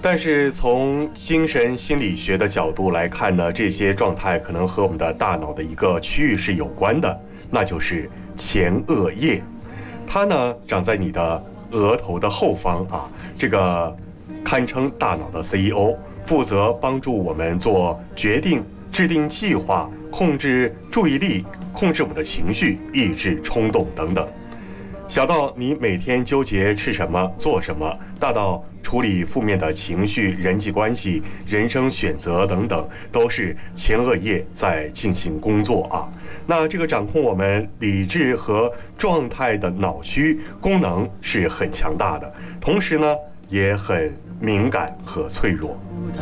但是从精神心理学的角度来看呢，这些状态可能和我们的大脑的一个区域是有关的，那就是前额叶。它呢长在你的额头的后方啊，这个堪称大脑的 CEO， 负责帮助我们做决定、制定计划、控制注意力、控制我们的情绪、抑制冲动等等。小到你每天纠结吃什么、做什么，大到处理负面的情绪、人际关系、人生选择等等，都是前额叶在进行工作啊。那这个掌控我们理智和状态的脑区功能是很强大的，同时呢也很敏感和脆弱。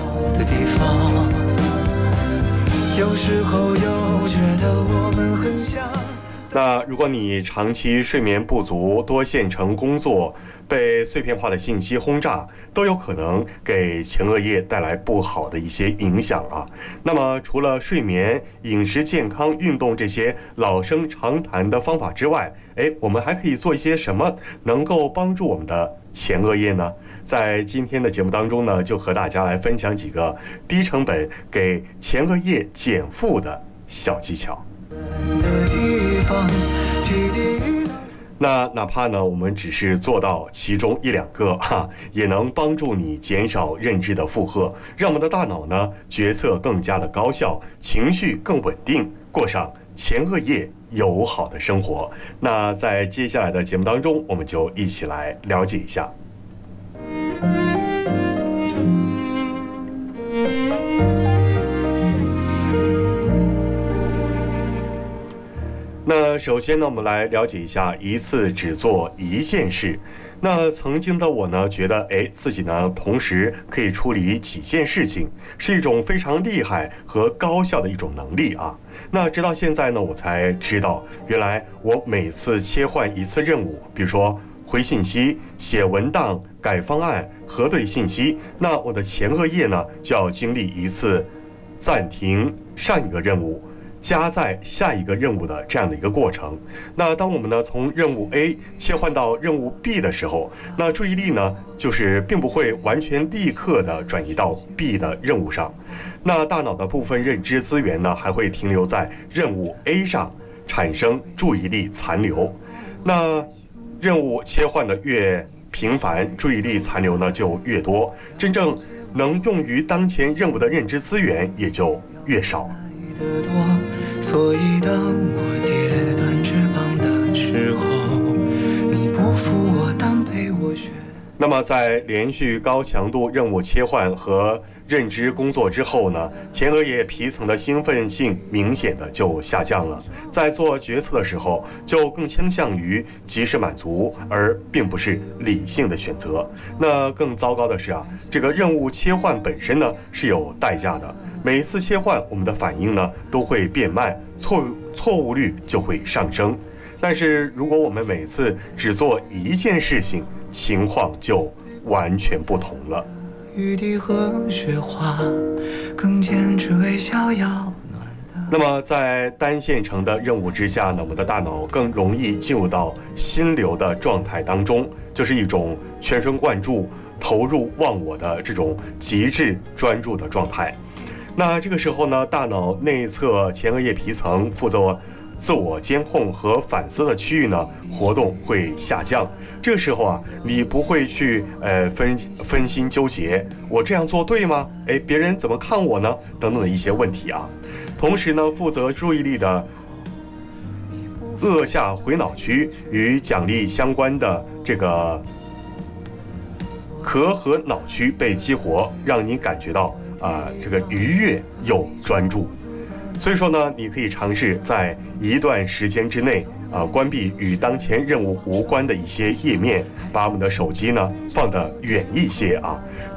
有时候又觉得我们很像。那如果你长期睡眠不足、多线程工作、被碎片化的信息轰炸，都有可能给前额叶带来不好的一些影响啊。那么除了睡眠、饮食健康、运动这些老生常谈的方法之外，我们还可以做一些什么能够帮助我们的前额叶呢？在今天的节目当中呢，就和大家来分享几个低成本给前额叶减负的小技巧。那哪怕呢我们只是做到其中一两个也能帮助你减少认知的负荷，让我们的大脑呢决策更加的高效，情绪更稳定，过上前额叶友好的生活。那在接下来的节目当中，我们就一起来了解一下。那首先呢，我们来了解一下一次只做一件事。那曾经的我呢，觉得自己呢同时可以处理几件事情，是一种非常厉害和高效的一种能力啊。那直到现在呢，我才知道，原来我每次切换一次任务，比如说回信息、写文档、改方案、核对信息，那我的前额叶呢就要经历一次暂停上一个任务，加在下一个任务的这样的一个过程。那当我们呢从任务 A 切换到任务 B 的时候，那注意力呢就是并不会完全立刻的转移到 B 的任务上，那大脑的部分认知资源呢还会停留在任务 A 上，产生注意力残留。那任务切换的越频繁，注意力残留呢就越多，真正能用于当前任务的认知资源也就越少。所以当我跌断翅膀的时候，你不负我，但陪我学。那么在连续高强度任务切换和认知工作之后呢，前额叶皮层的兴奋性明显的就下降了，在做决策的时候就更倾向于及时满足，而并不是理性的选择。那更糟糕的是这个任务切换本身呢是有代价的，每一次切换我们的反应呢都会变慢，错误率就会上升。但是如果我们每次只做一件事情，情况就完全不同了。雨滴和雪花更坚持为逍遥。那么在单线程的任务之下呢，我们的大脑更容易进入到心流的状态当中，就是一种全神贯注、投入忘我的这种极致专注的状态。那这个时候呢，大脑内侧前额叶皮层负责自我监控和反思的区域呢活动会下降。这个时候你不会去分心纠结，我这样做对吗？别人怎么看我呢？等等的一些问题啊。同时呢，负责注意力的腭下回脑区与奖励相关的这个壳和脑区被激活，让你感觉到这个愉悦又专注。所以说呢，你可以尝试在一段时间之内关闭与当前任务无关的一些页面，把我们的手机呢放得远一些